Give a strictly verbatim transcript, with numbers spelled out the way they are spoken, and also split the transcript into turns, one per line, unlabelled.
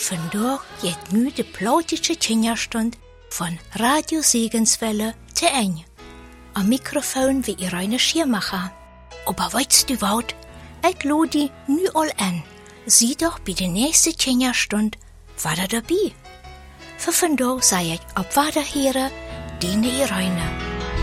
Vandaag geht nu de plautische Kinderstund von Radio Segenswelle te Ende. Am Mikrofon wie Irene Schiermacher. Aber weißt du was? Ich lade die nu all an. Sieh doch bei der nächsten Kinderstund war dabei. Für Vandaag sei ich auf Wiederhören, deine Irene.